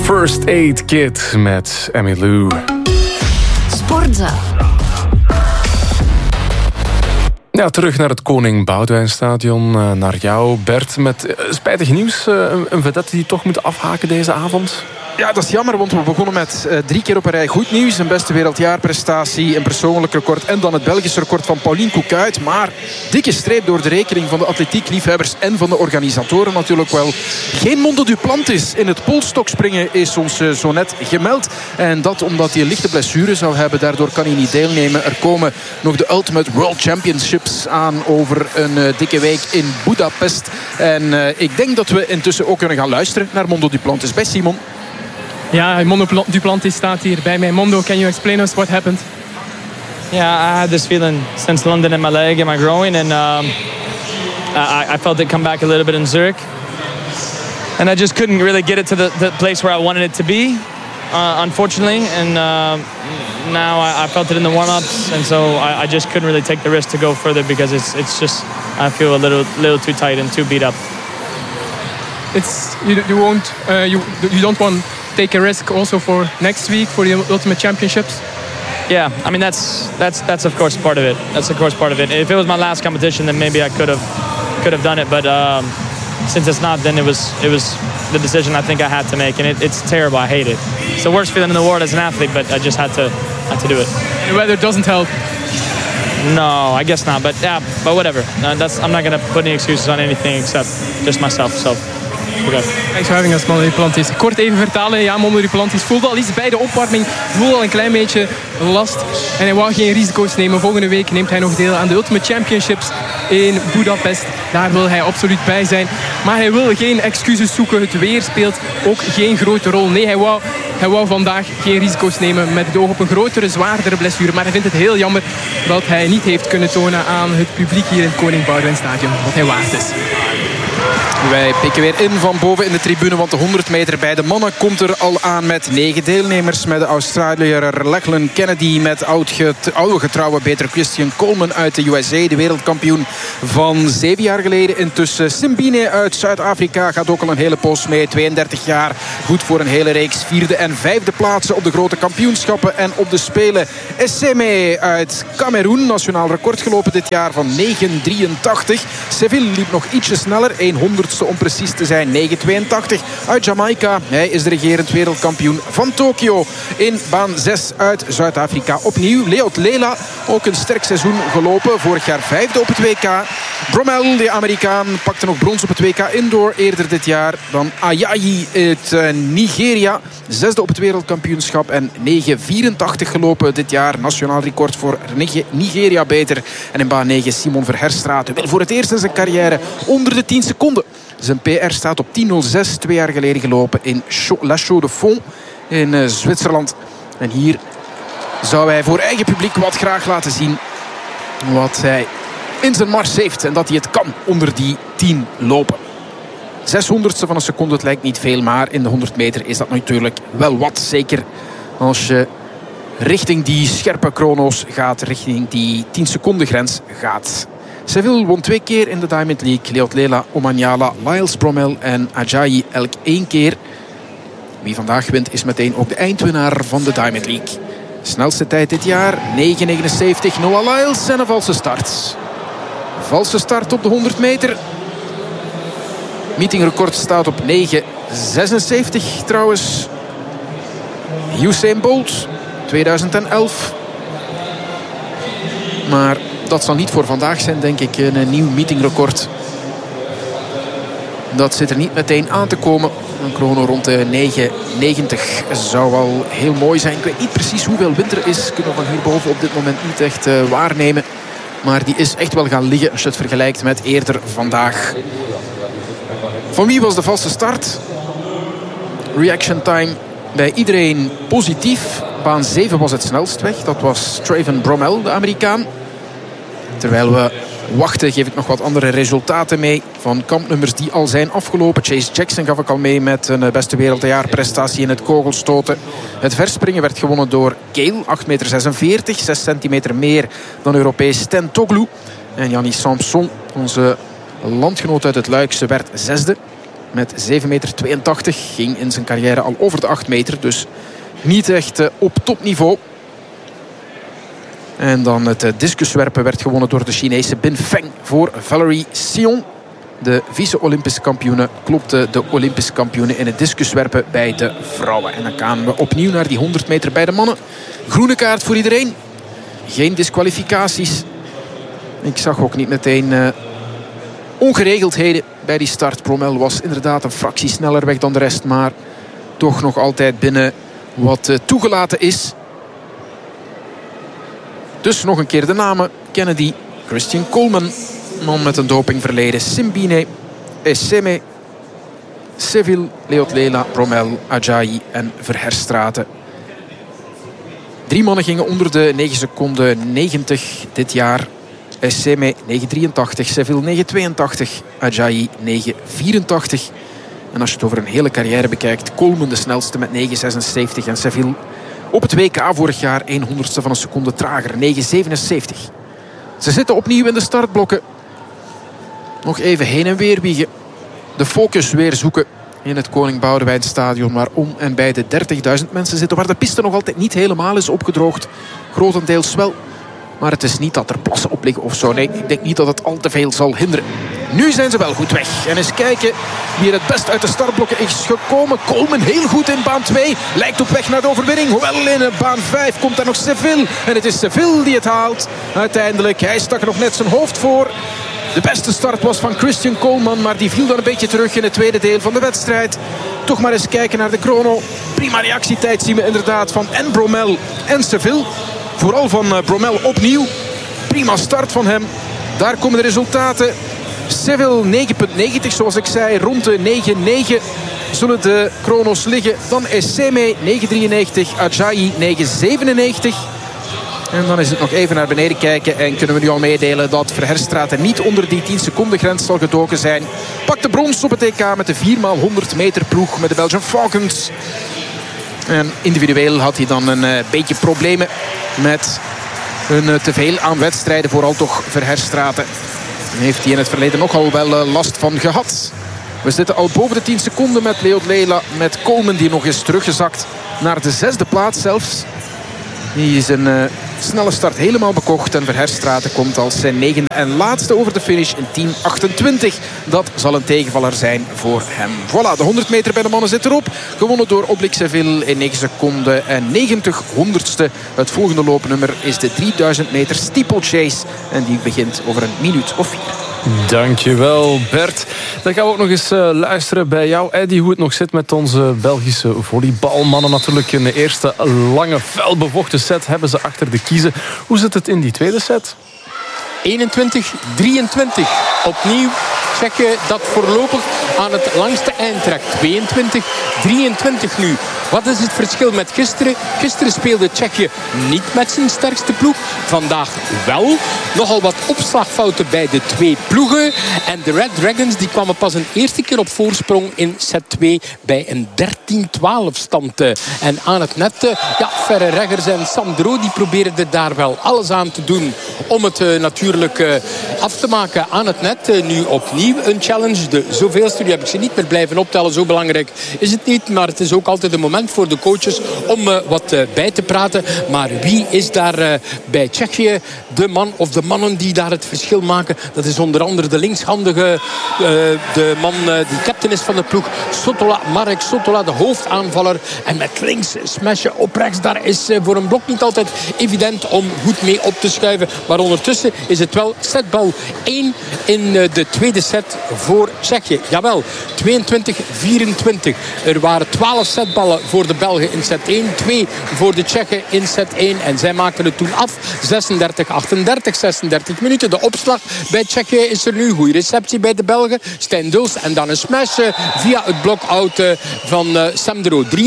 First Aid Kit met Emmylou. Sportza. Ja, terug naar het Koning Boudewijnstadion. Naar jou, Bert. Met spijtig nieuws. Een vedette die toch moet afhaken deze avond. Ja, dat is jammer, want we begonnen met 3 keer op een rij goed nieuws. Een beste wereldjaarprestatie, een persoonlijk record en dan het Belgisch record van Pauline Koekuit. Maar dikke streep door de rekening van de atletiekliefhebbers en van de organisatoren natuurlijk wel. Geen Mondo Duplantis in het polstokspringen is ons zo net gemeld. En dat omdat hij een lichte blessure zou hebben. Daardoor kan hij niet deelnemen. Er komen nog de Ultimate World Championships aan over een dikke week in Budapest. En ik denk dat we intussen ook kunnen gaan luisteren naar Mondo Duplantis bij Simon. Ja, Mondo Duplantis staat hier bij mij. Mondo, can you explain us what happened? Yeah, I had this feeling since London in my leg and my groin, and I felt it come back a little bit in Zurich, and I just couldn't really get it to the place where I wanted it to be, unfortunately. And now I felt it in the warm-ups, and so I just couldn't really take the risk to go further because it's just I feel a little too tight and too beat up. It's you don't want take a risk also for next week for the Ultimate Championships? Yeah, I mean that's of course part of it. That's of course part of it. If it was my last competition, then maybe I could have done it. But since it's not, then it was the decision I think I had to make, and it's terrible. I hate it. It's the worst feeling in the world as an athlete, but I just had to do it. The weather doesn't help. No, I guess not. But yeah, but whatever. I'm not gonna put any excuses on anything except just myself. So. Okay. Thanks for having us, Mondo Duplantis. Kort even vertalen. Ja, Mondo Duplantis voelde al iets bij de opwarming. Voelde al een klein beetje last. En hij wou geen risico's nemen. Volgende week neemt hij nog deel aan de Ultimate Championships in Budapest. Daar wil hij absoluut bij zijn. Maar hij wil geen excuses zoeken. Het weer speelt ook geen grote rol. Nee, hij wou vandaag geen risico's nemen met het oog op een grotere, zwaardere blessure. Maar hij vindt het heel jammer dat hij niet heeft kunnen tonen aan het publiek hier in het Koning Boudewijnstadion wat hij waard is. Wij pikken weer in van boven in de tribune, want de 100 meter bij de mannen komt er al aan met 9 deelnemers. Met de Australiër Lachlan Kennedy, met oude getrouwe Peter Christian Coleman uit de USA, de wereldkampioen van 7 jaar geleden. Intussen Simbine uit Zuid-Afrika gaat ook al een hele poos mee, 32 jaar. Goed voor een hele reeks 4e en 5e plaatsen op de grote kampioenschappen en op de Spelen. Esseme uit Cameroen, nationaal record gelopen dit jaar van 9.83. Seville liep nog ietsje sneller, 100ste om precies te zijn, 9.82 uit Jamaica. Hij is de regerend wereldkampioen van Tokio. In baan 6 uit Zuid-Afrika opnieuw Leot Lela, ook een sterk seizoen gelopen, vorig jaar 5e op het WK. Bromell, de Amerikaan, pakte nog brons op het WK Indoor eerder dit jaar. Dan Ayayi uit Nigeria, 6e op het wereldkampioenschap en 9.84 gelopen dit jaar. Nationaal record voor Nigeria beter. En in baan 9 Simon Verherstraat wil voor het eerst in zijn carrière onder de 10 seconden. Zijn PR staat op 10.06, 2 jaar geleden gelopen in La Chaux-de-Fonds in Zwitserland. En hier zou hij voor eigen publiek wat graag laten zien wat hij in zijn mars heeft. En dat hij het kan onder die 10 lopen. 600ste van een seconde, het lijkt niet veel, maar in de 100 meter is dat natuurlijk wel wat. Zeker als je richting die scherpe chrono's gaat, richting die 10 seconden grens gaat. Seville won 2 keer in de Diamond League. Leot Lela, Omanyala, Lyles Bromell en Ajayi elk 1 keer. Wie vandaag wint is meteen ook de eindwinnaar van de Diamond League. Snelste tijd dit jaar, 9.79. Noah Lyles en een valse start. Valse start op de 100 meter. Meetingrecord staat op 9.76 trouwens. Usain Bolt, 2011. Maar dat zal niet voor vandaag zijn, denk ik. Een nieuw meetingrecord. Dat zit er niet meteen aan te komen. Een chrono rond de 9.90 zou wel heel mooi zijn. Ik weet niet precies hoeveel wind er is. Kunnen we van hierboven op dit moment niet echt waarnemen. Maar die is echt wel gaan liggen als je het vergelijkt met eerder vandaag. Van wie was de valse start? Reaction time bij iedereen positief. Baan 7 was het snelst weg. Dat was Traven Bromell, de Amerikaan. Terwijl we wachten, geef ik nog wat andere resultaten mee van kampnummers die al zijn afgelopen. Chase Jackson gaf ik al mee met een beste wereldjaarprestatie in het kogelstoten. Het verspringen werd gewonnen door Gale, 8,46 meter, 6 centimeter meer dan Europees Stentoglou. En Yannis Samson, onze landgenoot uit het Luikse, werd 6e. met 7,82 meter. Ging in zijn carrière al over de 8 meter. Dus niet echt op topniveau. En dan het discuswerpen werd gewonnen door de Chinese Bin Feng voor Valerie Sion. De vice-Olympische kampioene klopte de Olympische kampioene in het discuswerpen bij de vrouwen. En dan gaan we opnieuw naar die 100 meter bij de mannen. Groene kaart voor iedereen. Geen disqualificaties. Ik zag ook niet meteen ongeregeldheden bij die start. Bromell was inderdaad een fractie sneller weg dan de rest. Maar toch nog altijd binnen wat toegelaten is. Dus nog een keer de namen. Kennedy, Christian Coleman. Man met een dopingverleden. Simbine, Esseme, Seville, Leotlela, Bromell, Ajayi en Verherstraeten. 3 mannen gingen onder de 9 seconden 90 dit jaar. Esseme 9,83, Seville 9,82, Ajayi 9,84. En als je het over een hele carrière bekijkt, Coleman de snelste met 9,76 en Seville op het WK vorig jaar 1/100ste van een seconde trager, 9,77. Ze zitten opnieuw in de startblokken. Nog even heen en weer wiegen. De focus weer zoeken in het Koning Boudewijn Stadion, waar om en bij de 30.000 mensen zitten, waar de piste nog altijd niet helemaal is opgedroogd. Grotendeels wel. Maar het is niet dat er plassen op liggen of zo. Nee, ik denk niet dat het al te veel zal hinderen. Nu zijn ze wel goed weg. En eens kijken wie er het best uit de startblokken is gekomen. Coleman heel goed in baan 2. Lijkt op weg naar de overwinning. Hoewel in baan 5 komt daar nog Seville. En het is Seville die het haalt. Uiteindelijk, hij stak er nog net zijn hoofd voor. De beste start was van Christian Coleman, maar die viel dan een beetje terug in het tweede deel van de wedstrijd. Toch maar eens kijken naar de chrono. Prima reactietijd zien we inderdaad van en Bromell en Seville. Vooral van Bromell opnieuw. Prima start van hem. Daar komen de resultaten. Seville 9,90 zoals ik zei. Rond de 9,9 zullen de chrono's liggen. Dan Esseme 9,93. Ajayi 9,97. En dan is het nog even naar beneden kijken. En kunnen we nu al meedelen dat Verherstraeten niet onder die 10 seconden grens zal gedoken zijn. Pakt de brons op het EK met de 4x100 meter ploeg met de Belgian Falcons. En individueel had hij dan een beetje problemen met een teveel aan wedstrijden. Vooral toch Verherstraeten. Daar heeft hij in het verleden nogal wel last van gehad. We zitten al boven de 10 seconden met Leotlela. Met Coleman die nog is teruggezakt naar de 6e plaats zelfs. Die is een snelle start helemaal bekocht. En Verherstraeten komt als zijn 9e en laatste over de finish in 10,28. Dat zal een tegenvaller zijn voor hem. Voilà, de 100 meter bij de mannen zit erop. Gewonnen door Oblik Seville in 9 seconden en 90 honderdste. Het volgende loopnummer is de 3000 meter steeplechase. En die begint over een minuut of 4. Dankjewel, Bert. Dan gaan we ook nog eens luisteren bij jou, Eddy, hoe het nog zit met onze Belgische volleybalmannen. Natuurlijk in de eerste lange, felbevochten set hebben ze achter de kiezen. Hoe zit het in die tweede set? 21-23. Opnieuw Tsjechië dat voorlopig aan het langste eind trekt. 22-23 nu. Wat is het verschil met gisteren? Gisteren speelde Tsjechië niet met zijn sterkste ploeg. Vandaag wel. Nogal wat opslagfouten bij de 2 ploegen. En de Red Dragons die kwamen pas een eerste keer op voorsprong in set 2 bij een 13-12 stand. En aan het net, Ferre Reggers en Sandro die probeerden er daar wel alles aan te doen om het natuurlijk af te maken aan het net. Nu opnieuw een challenge. De zoveelste, nu heb ik ze niet meer blijven optellen. Zo belangrijk is het niet. Maar het is ook altijd een moment voor de coaches om wat bij te praten. Maar wie is daar bij Tsjechië de man of de mannen die daar het verschil maken? Dat is onder andere de linkshandige, de man die captain is van de ploeg. Sotola, Marek Sotola, de hoofdaanvaller. En met links smashen op rechts. Daar is voor een blok niet altijd evident om goed mee op te schuiven. Maar ondertussen is het wel setbal 1 in de tweede set voor Tsjechië. Jawel, 22-24. Er waren 12 setballen voor de Belgen in set 1. 2 voor de Tsjechen in set 1. En zij maakten het toen af. 36-38, 36 minuten. De opslag bij Tsjechië is er nu. Goede receptie bij de Belgen. Stijn Duls en dan een smash via het block-out van Sandro. 23-24.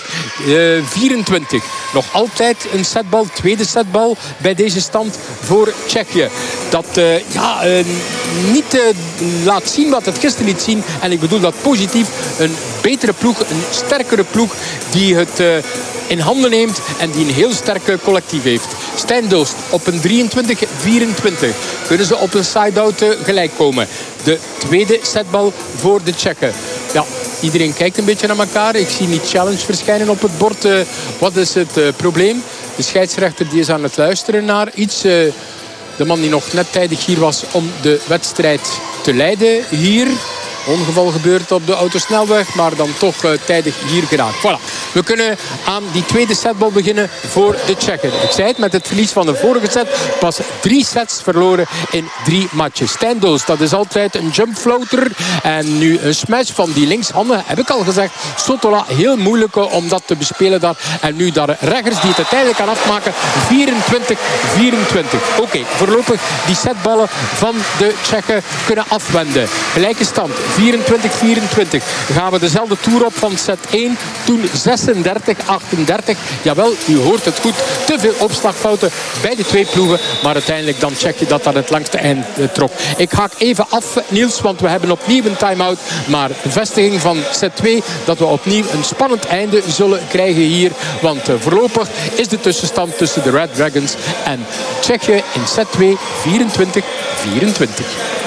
Nog altijd een setbal. Tweede setbal bij deze stand voor Tsjechië. Dat niet laat zien wat het gisteren liet zien. En ik bedoel dat positief. Een betere ploeg, een sterkere ploeg die het in handen neemt en die een heel sterk collectief heeft. Stijn Dulst op een 23-24. Kunnen ze op een side-out gelijk komen. De tweede setbal voor de Tsjechen. Iedereen kijkt een beetje naar elkaar. Ik zie niet challenge verschijnen op het bord. Wat is het probleem? De scheidsrechter die is aan het luisteren naar iets. De man die nog net tijdig hier was om de wedstrijd te leiden hier. Ongeval gebeurt op de autosnelweg, maar dan toch tijdig hier geraakt. Voilà. We kunnen aan die tweede setbal beginnen voor de Tsjechen. Ik zei het, met het verlies van de vorige set pas 3 sets verloren in 3 matches. Stijn Dols, dat is altijd een jump floater. En nu een smash van die linkshanden, heb ik al gezegd. Sotola, heel moeilijk om dat te bespelen daar. En nu daar Reggers die het uiteindelijk kan afmaken. 24-24. Oké, voorlopig die setballen van de Tsjechen kunnen afwenden. Gelijke stand. 24-24. Gaan we dezelfde toer op van set 1. Toen 36-38. Jawel, u hoort het goed. Te veel opslagfouten bij de twee ploegen. Maar uiteindelijk dan check je dat aan het langste eind trok. Ik haak even af, Niels, want we hebben opnieuw een time-out. Maar de vestiging van set 2, dat we opnieuw een spannend einde zullen krijgen hier. Want voorlopig is de tussenstand tussen de Red Dragons en Tsjechië in set 2 24-24.